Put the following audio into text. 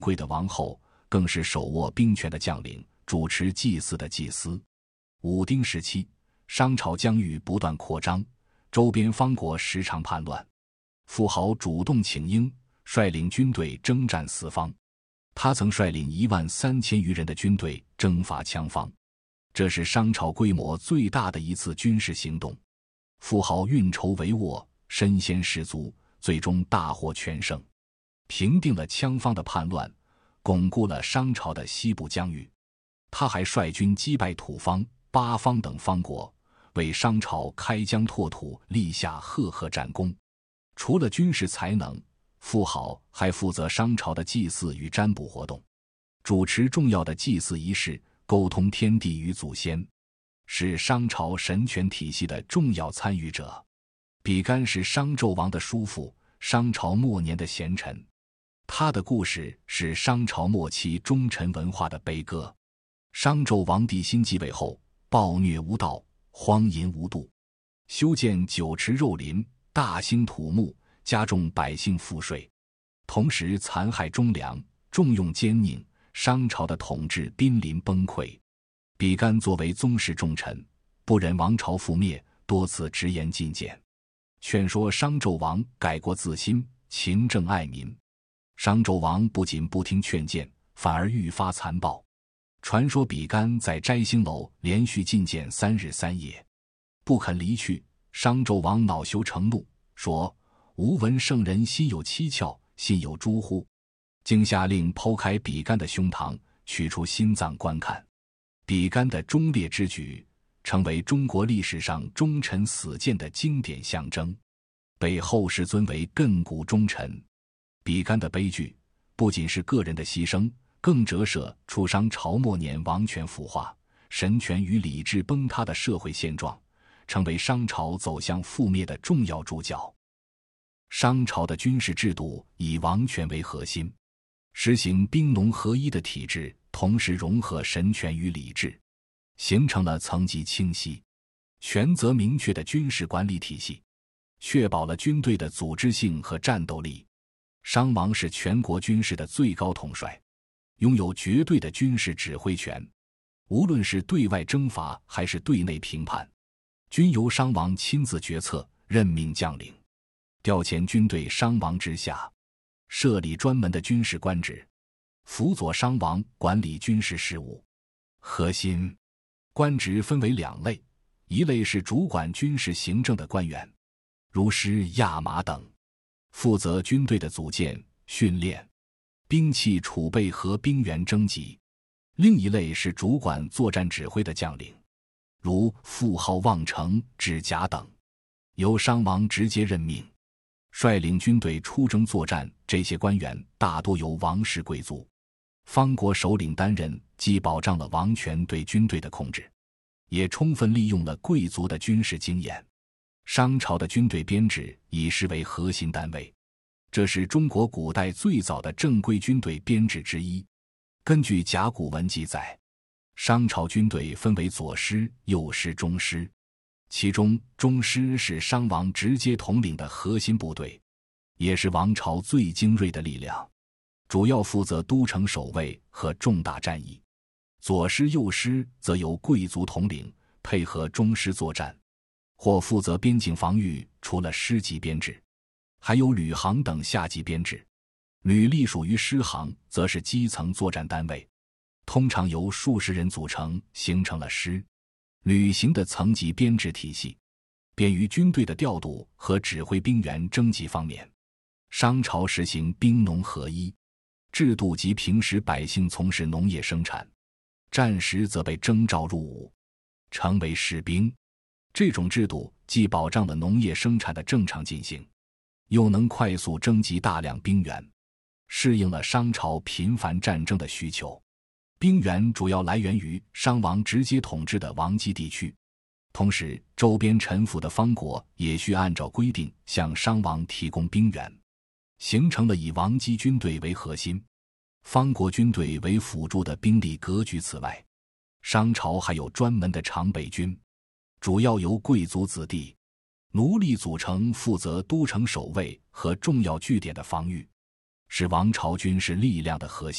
贵的王后，更是手握兵权的将领，主持祭祀的祭司。武丁时期，商朝疆域不断扩张，周边方国时常叛乱。富豪主动请缨，率领军队征战四方。他曾率领13000余人的军队征伐羌方，这是商朝规模最大的一次军事行动。富豪运筹帷幄，身先士卒，最终大获全胜，平定了羌方的叛乱，巩固了商朝的西部疆域。他还率军击败土方、八方等方国，为商朝开疆拓土立下赫赫战功。除了军事才能，富豪还负责商朝的祭祀与占卜活动，主持重要的祭祀仪式，沟通天地与祖先，是商朝神权体系的重要参与者。比干是商纣王的叔父，商朝末年的贤臣。他的故事是商朝末期忠臣文化的悲歌。商纣王帝辛继位后，暴虐无道，荒淫无度，修建酒池肉林，大兴土木，加重百姓赋税，同时残害忠良，重用奸佞，商朝的统治濒临崩溃。比干作为宗室重臣，不忍王朝覆灭，多次直言进谏，劝说商纣王改过自新，勤政爱民。商纣王不仅不听劝谏，反而愈发残暴。传说比干在摘星楼连续进谏3日3夜，不肯离去。商纣王恼羞成怒，说：“吾闻圣人心有七窍，信有诸乎？”竟下令剖开比干的胸膛，取出心脏观看。比干的忠烈之举，成为中国历史上忠臣死谏的经典象征，被后世尊为亘古忠臣。比干的悲剧，不仅是个人的牺牲，更折射出商朝末年王权腐化、神权与礼制崩塌的社会现状，成为商朝走向覆灭的重要主角。商朝的军事制度以王权为核心，实行兵农合一的体制，同时融合神权与礼制，形成了层级清晰、权责明确的军事管理体系，确保了军队的组织性和战斗力。商王是全国军事的最高统帅，拥有绝对的军事指挥权，无论是对外征伐还是对内平叛，均由商王亲自决策，任命将领，调遣军队商王之下，设立专门的军事官职，辅佐商王管理军事事务。核心官职分为2类，一类是主管军事行政的官员，如师、亚马等，负责军队的组建、训练、兵器储备和兵员征集；另一类是主管作战指挥的将领，如傅浩、望城、指甲等，由商王直接任命，率领军队出征作战。这些官员大多由王室贵族、方国首领担任，既保障了王权对军队的控制，也充分利用了贵族的军事经验。商朝的军队编制以师为核心单位，这是中国古代最早的正规军队编制之一。根据甲骨文记载，商朝军队分为左师、右师、中师，其中中师是商王直接统领的核心部队，也是王朝最精锐的力量，主要负责都城守卫和重大战役。左师、右师则由贵族统领，配合中师作战，或负责边境防御。除了师级编制，还有旅行等下级编制。旅隶属于师行，则是基层作战单位，通常由数十人组成，形成了师、旅行的层级编制体系，便于军队的调度和指挥兵员征集方面。商朝实行兵农合一制度，及平时百姓从事农业生产，战时则被征召入伍，成为士兵。这种制度既保障了农业生产的正常进行，又能快速征集大量兵员，适应了商朝频繁战争的需求。兵源主要来源于商王直接统治的王畿地区，同时周边臣服的方国也需按照规定向商王提供兵源，形成了以王畿军队为核心、方国军队为辅助的兵力格局。此外，商朝还有专门的常备军，主要由贵族子弟、奴隶组成，负责都城守卫和重要据点的防御，是王朝军事力量的核心。